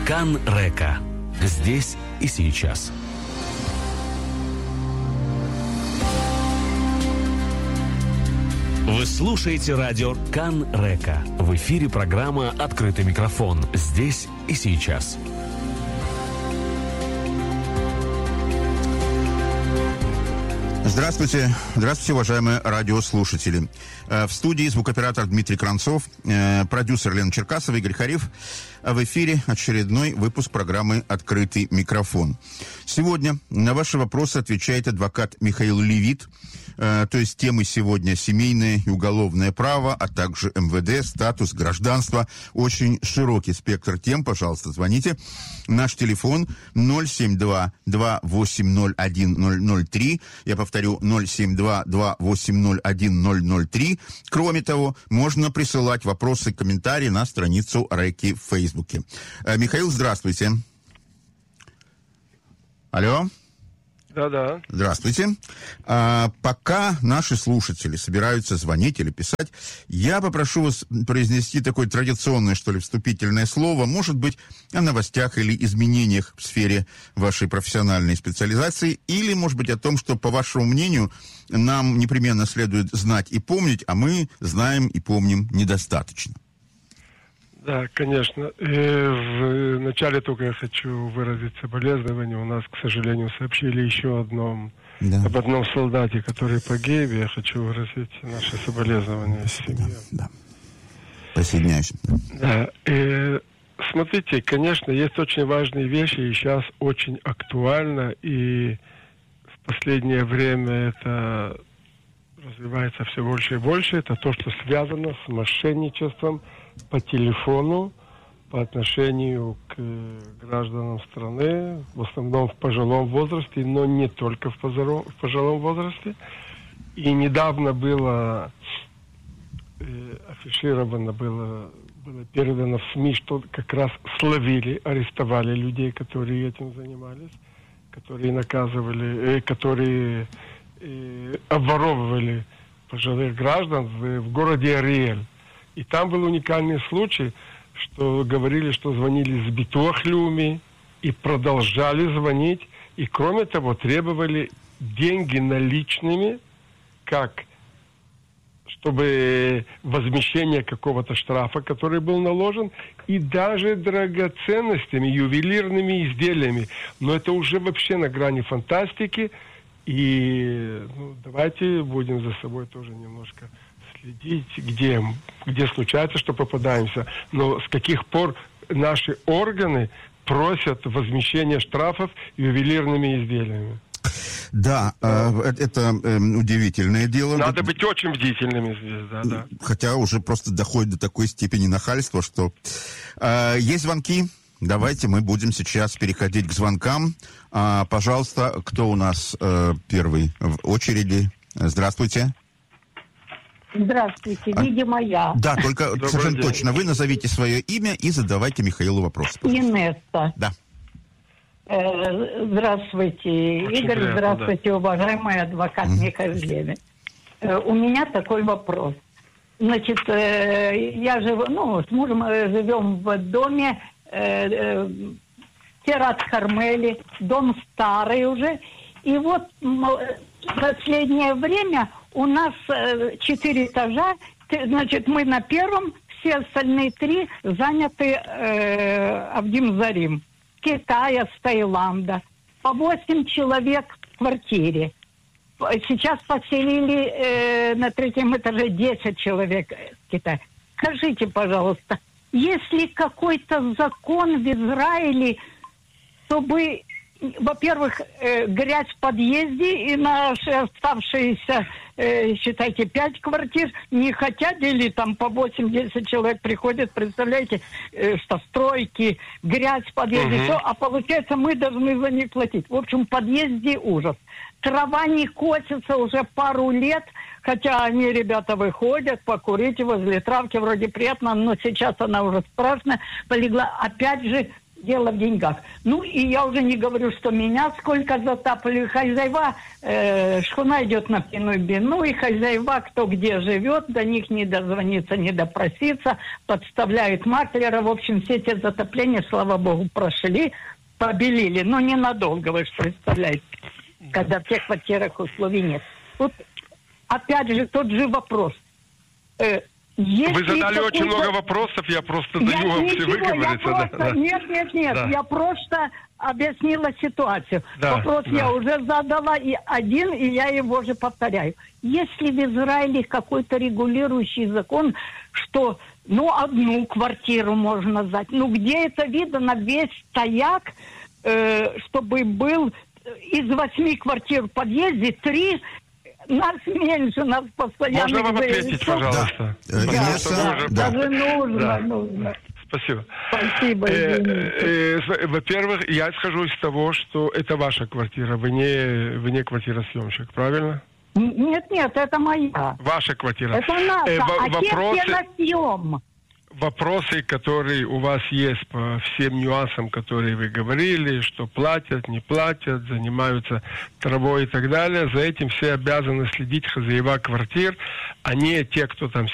Кан-Река. Здесь и сейчас. Вы слушаете радио Кан-Река. В эфире программа «Открытый микрофон». Здесь и сейчас. Здравствуйте. Здравствуйте, уважаемые радиослушатели. В студии звукооператор Дмитрий Кранцов, продюсер Лена Черкасова, Игорь Хариф. А в эфире очередной выпуск программы «Открытый микрофон». Сегодня на ваши вопросы отвечает адвокат Михаил Левит. То есть темы сегодня семейное и уголовное право, а также МВД, статус, гражданство. Очень широкий спектр тем. Пожалуйста, звоните. Наш телефон 072-2801-003. Я повторю, 072-2801-003. Кроме того, можно присылать вопросы и комментарии на страницу Реки в Фейсбуке. Михаил, здравствуйте. Алло. Да-да. Здравствуйте. Пока наши слушатели собираются звонить или писать, я попрошу вас произнести такое традиционное, что ли, вступительное слово, может быть, о новостях или изменениях в сфере вашей профессиональной специализации, или, может быть, о том, что, по вашему мнению, нам непременно следует знать и помнить, а мы знаем и помним недостаточно. Да, конечно. В начале только я хочу выразить соболезнования. У нас, к сожалению, сообщили еще об одном солдате, который погиб. Я хочу выразить наши соболезнования семье. Да. Присоединяюсь. Да. Смотрите, конечно, есть очень важные вещи, и сейчас очень актуально, и в последнее время это развивается все больше и больше. Это то, что связано с мошенничеством по телефону по отношению к гражданам страны, в основном в пожилом возрасте, но не только в пожилом возрасте. И недавно было афишировано, было передано в СМИ, что как раз словили, арестовали людей, которые этим занимались, которые наказывали, которые обворовывали пожилых граждан в городе Ариэль. И там был уникальный случай, что говорили, что звонили с Битуах Леуми и продолжали звонить. И кроме того, требовали деньги наличными, чтобы возмещение какого-то штрафа, который был наложен, и даже драгоценностями, ювелирными изделиями. Но это уже вообще на грани фантастики. И давайте будем за собой тоже немножко следить, где случается, что попадаемся. Но с каких пор наши органы просят возмещения штрафов ювелирными изделиями? Да, это удивительное дело. Надо быть очень бдительными здесь, да. Хотя уже просто доходит до такой степени нахальства, что... Есть звонки? Давайте мы будем сейчас переходить к звонкам. Пожалуйста, кто у нас первый в очереди? Здравствуйте. Здравствуйте, видимо, я. Да, только совершенно точно. Вы назовите свое имя и задавайте Михаилу вопрос. Инесса. Да. Здравствуйте, очень Игорь. приятно, здравствуйте, уважаемый адвокат Михаил Левит. У меня такой вопрос. Значит, я живу, с мужем живем в доме Тират-Хармели, дом старый уже. И вот в последнее время у нас 4 этажа, значит, мы на первом, все остальные 3 заняты Авдим-Зарим. С Китая, с Таиланда. По 8 человек в квартире. Сейчас поселили на 3-м этаже 10 человек с Китая. Скажите, пожалуйста, есть ли какой-то закон в Израиле, чтобы, во-первых, грязь в подъезде и наши оставшиеся, считайте, 5 квартир не хотят, или там по 8-10 человек приходят, представляете, что стройки, грязь в подъезде, все, а получается мы должны за них платить. В общем, в подъезде ужас. Трава не косится уже пару лет, хотя они, ребята, выходят покурить возле травки, вроде приятно, но сейчас она уже страшно полегла. Опять же, дело в деньгах. Ну, и я уже не говорю, что меня сколько затапливали. Хозяева, шхуна идет на пину-бину, и хозяева, кто где живет, до них не дозвониться, не допроситься, подставляют маклера. В общем, все эти затопления, слава богу, прошли, побелили. Но ненадолго, вы же представляете, когда в тех квартирах условий нет. Вот, опять же, тот же вопрос. Вы задали очень много вопросов, я просто даю вам все выговориться. Нет, да. Я просто объяснила ситуацию. Да, вопрос я уже задала и один, и я его же повторяю. Если в Израиле какой-то регулирующий закон, что, одну квартиру можно сдать, где это видно, весь стояк, чтобы был из 8 квартир в подъезде 3. Нас меньше, нас постоянно... Можно вам ответить, пожалуйста? Да. Даже нужно. Спасибо. Спасибо. Во-первых, я исхожу из того, что это ваша квартира, вы не квартиросъемщик, правильно? Нет, это моя. Ваша квартира. Это наша. На съем. Вопросы, которые у вас есть по всем нюансам, которые вы говорили, что платят, не платят, занимаются травой и так далее, за этим все обязаны следить хозяева квартир, а не те, кто там